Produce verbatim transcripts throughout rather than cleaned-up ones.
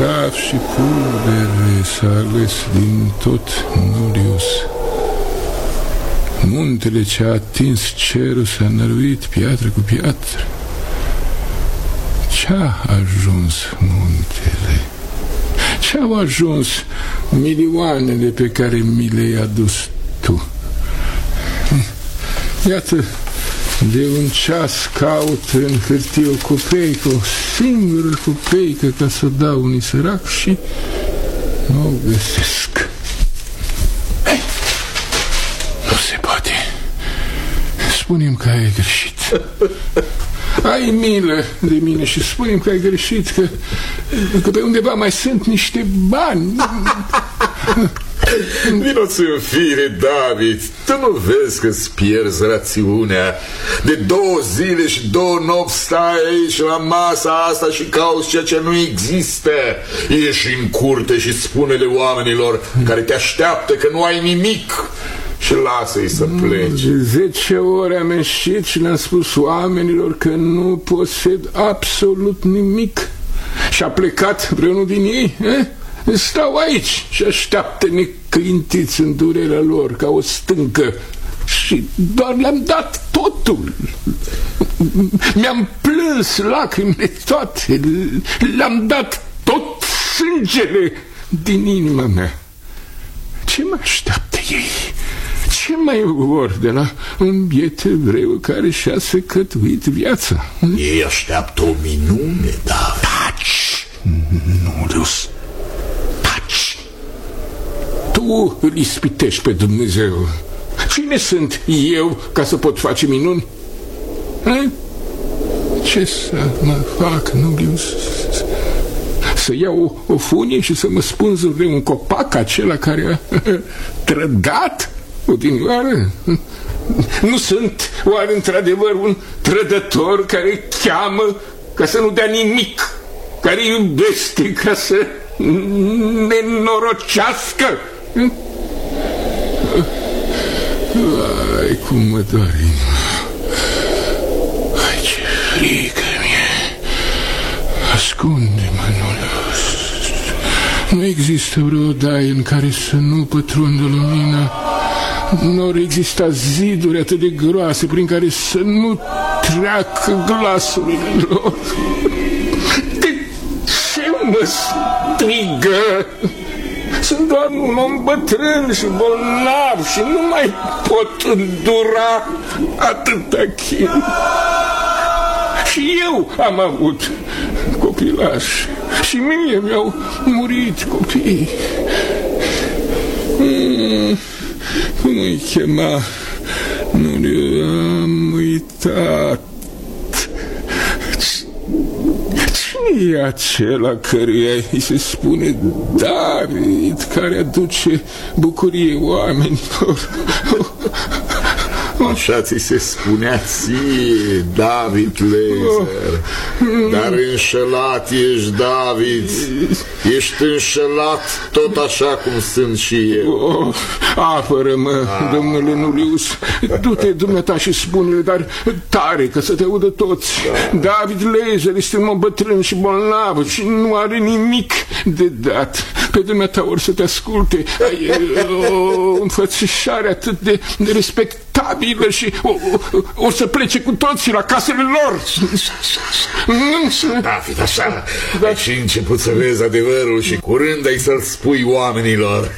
praf și pulbere s-a ales din tot Nurius. Muntele ce a atins cerul s-a năruit piatră cu piatră. Ce-a ajuns muntele? Ce-au ajuns milioanele pe care mi le-ai adus tu? Iată, de un ceas caut în hârtie o copeică, o singură copeică ca să o dau unui sărac și nu o găsesc. Ei, nu se poate. Spune-mi că ai greșit. Ai milă de mine și spune-mi că ai greșit, că, că pe undeva mai sunt niște bani. Vino-ți în fire, David. Tu nu vezi că-ți pierzi rațiunea? De două zile și două nopți stai aici la masa asta și cauți ceea ce nu există. Ieși în curte și spune-le oamenilor care te așteaptă că nu ai nimic și lasă-i să plece. De zece ore am ieșit și le-am spus oamenilor că nu posed absolut nimic. Și a plecat vreunul din ei, eh? Stau aici și așteaptă neclintiți în durerea lor ca o stâncă. Și doar le-am dat totul. Mi-am plâns lacrimile toate. Le-am dat tot sângele din inima mea. Ce mă așteaptă ei? Ce mai vor de la un biet evreu care și-a secătuit viața? Ei așteaptă o minune, da. Taci, Nurius. Taci. Tu îl ispitești pe Dumnezeu. Cine sunt eu ca să pot face minuni? Ha? Ce să mă fac, Nurius? Să iau o, o funie și să mă spânzure un copac acela care a trădat odinioară? Nu sunt oare într-adevăr un trădător care cheamă ca să nu dea nimic, care iubește ca să nenorocească? Ai, cum mă doare inima. Ai, ce frică mie. Ascunde-mă, Nurius. Nu există vreo odaie în care să nu pătrundă lumina. Nu ar exista ziduri atât de groase prin care să nu treacă glasurile lor. De ce mă strigă? Sunt doar un om bătrân și bolnav și nu mai pot îndura atâta chin. Și eu am avut copilași și mie mi-au murit copiii. Hmm, cum îi chema? Nu am uitat. Cine e acela căruia îi se spune David, care aduce bucurie oamenilor? Așa ți se spunea ție, David Laser. Dar înșelat ești, David. Ești înșelat tot așa cum sunt și eu. Oh, apără-mă, ah. domnule Nurius. Du-te dumneata și spune-le, dar tare, că să te audă toți. Da. David Laser este un om bătrân și bolnav și nu are nimic de dat. Pe dumneata ori să te asculte. Ai o înfățișare atât de, de respectabilă și o, o, o să plece cu toții la casele lor. David, așa, da. Ai și început să vezi adevărul și curând ai să-l spui oamenilor.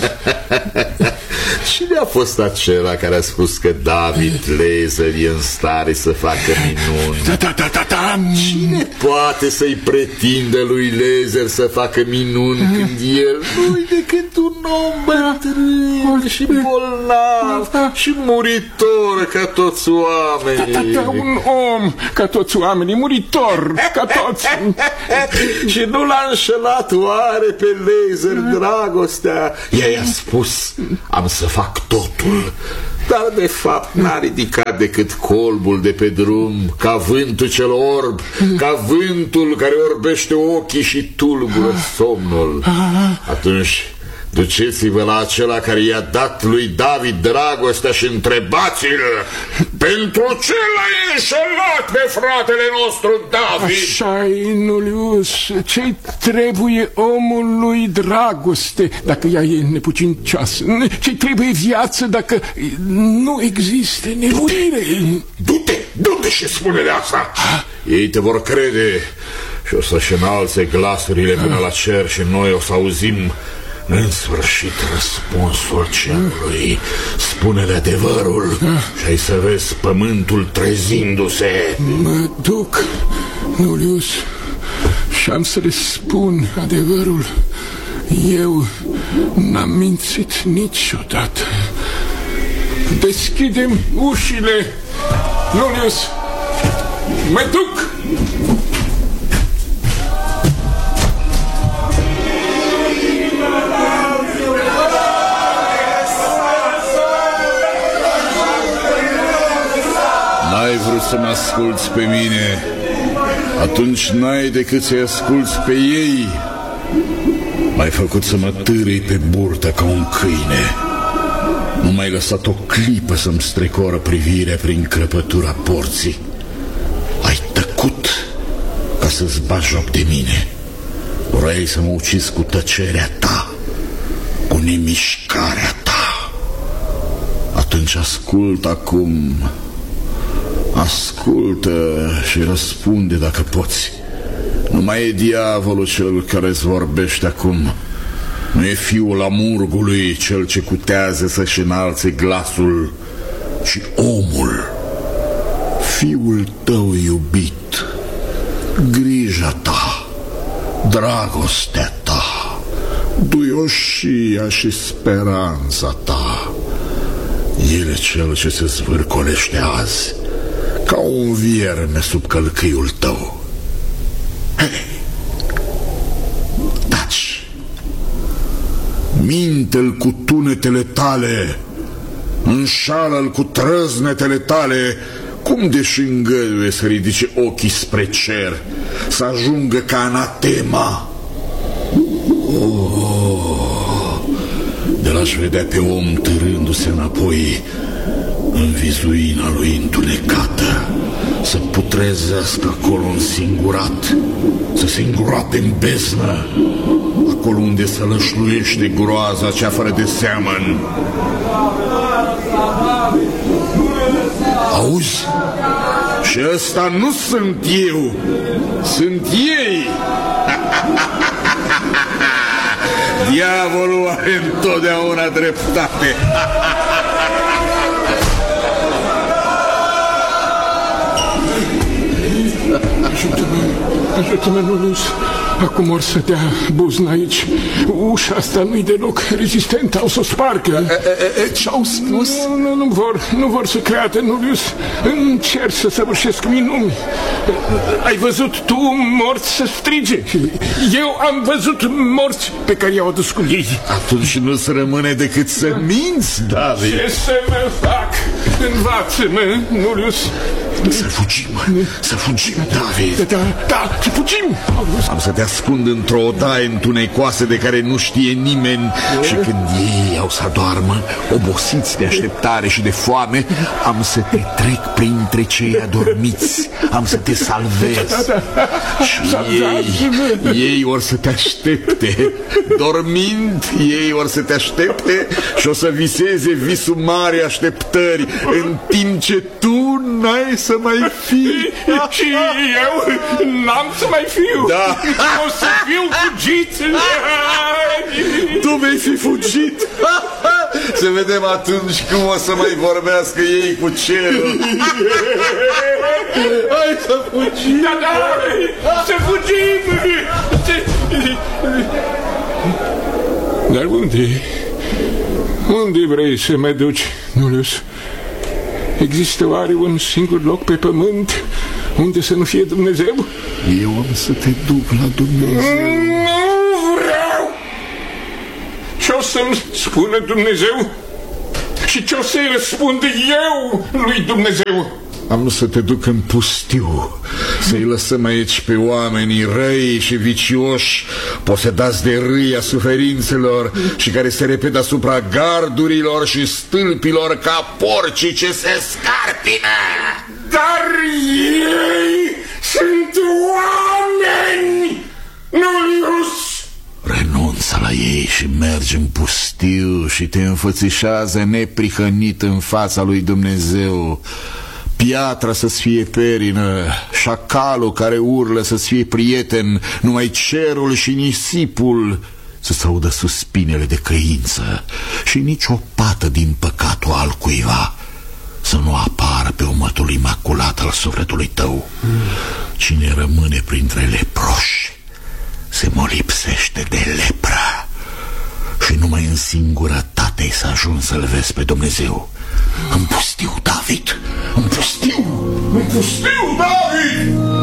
Cine a fost acela care a spus că David Laser e în stare să facă minuni? Da, da, da, da, da. Cine poate să-i pretindă lui Laser să facă minuni când el nu-i decât un om bătrân și bolnav și muritor ca toți oamenii? Da, da, da, un om ca toți oamenii, muritor ca toți. Și nu l-a înșelat oare pe Laser dragostea? Ea i-a spus, am să fac totul. Dar de fapt n-a ridicat decât colbul de pe drum, ca vântul cel orb, ca vântul care orbește ochii și tulbură somnul. Atunci Duceți-vă la acela care i-a dat lui David dragostea și întrebați-l: pentru ce l-ai înșelat pe fratele nostru David? Așa-i, Nulius, ce-i trebuie omului dragoste dacă ea e nepucincioasă? Ce-i trebuie viață dacă nu există nemurire? Du-te, du-te și spune-le asta. Ei te vor crede și o să-și înalțe glasurile până la cer și noi o să auzim în sfârșit răspunsul cerului. Spune-le adevărul și ai să vezi pământul trezindu-se. Mă duc, Nulius, și am să le spun adevărul. Eu n-am mințit niciodată. Deschidem ușile, Nulius. Mă duc! N-ai vrut să mă asculți pe mine, atunci n-ai decât să-i asculți pe ei. M-ai făcut să mă târâi pe burtă ca un câine. Nu m-ai lăsat o clipă să-mi strecoră privirea prin crăpătura porții. Ai tăcut ca să-ți bagi joc de mine. Vrei să mă ucizi cu tăcerea ta, cu nemișcarea ta. Atunci ascult acum. Ascultă și răspunde dacă poți. Nu mai e diavolul cel care îți vorbește acum. Nu e fiul amurgului cel ce cutează să-și înalțe glasul, ci omul, fiul tău iubit, grija ta, dragostea ta, duioșia și speranța ta. El e cel ce se zvârcolește azi ca un vierme sub călcâiul tău. Hei, taci! Minte-l cu tunetele tale, înșală-l cu trăznetele tale, cum deși îngăduie să ridice ochii spre cer, să ajungă ca anatema. Oh, de l-aș vedea pe om târându-se înapoi în vizuina lui întunecată, să putrezească acolo însingurat, să se îngroape în beznă, acolo unde se lășluiește groaza cea fără de seamăn. Auzi? Și ăsta nu sunt eu, sunt ei. Diavolul are întotdeauna dreptate. Ajută-mă, ajută-mă, Nulius. Acum or să dea buzna aici. Ușa asta nu-i deloc rezistentă, au să o spargă. Ce-au spus? Nu, nu, nu vor, nu vor să creadă, Nulius. Încerc să săvârșesc minuni. Ai văzut tu morți să strige? Eu am văzut morți pe care i-au adus cu ei. Atunci nu-ți rămâne decât să minți, David. Ce să mă fac? Învață-mă, Nulius. Să fugim, să fugim, David. Da, da, să fugim. Am să te ascund într-o odaie întunecoasă de care nu știe nimeni. Și când ei au să adormă, obosiți de așteptare și de foame, am să te trec printre cei adormiți. Am să te salvez. Și ei, ei or să te aștepte. Dormind, ei or să te aștepte și o să viseze visul mare așteptări, în timp ce tu n-ai să mai fii. Și eu n-am să mai fiu. Da. O să fiu fugit. Tu vei fi fugit. Să vedem atunci cum o să mai vorbească ei cu cerul. Hai să fugim. Da, da, să fugim. Dar unde? Unde vrei să mă duci, Nulius? Există oare un singur loc pe pământ unde să nu fie Dumnezeu? Eu am să te duc la Dumnezeu. Nu vreau! Ce o să-mi spună Dumnezeu? Și ce o să-i răspund eu lui Dumnezeu? Am să te duc în pustiu, să-i lăsăm aici pe oamenii răi și vicioși, posedați de râia suferințelor și care se repetă asupra gardurilor și stâlpilor ca porcii ce se scarpină. Dar ei sunt oameni, nu-lius! Renunță la ei și mergi în pustiu și te înfățișează neprihănit în fața lui Dumnezeu. Piatra să-ți fie perină, șacalul care urlă să-ți fie prieten, numai cerul și nisipul să-ți audă suspinele de căință și nici o pată din păcatul altcuiva să nu apară pe omotul imaculat al sufletului tău. Cine rămâne printre leproși se molipsește de lepră și numai în singurătate să ajungi să-L vezi pe Dumnezeu. În pustiu, David, în pustiu, în pustiu, David!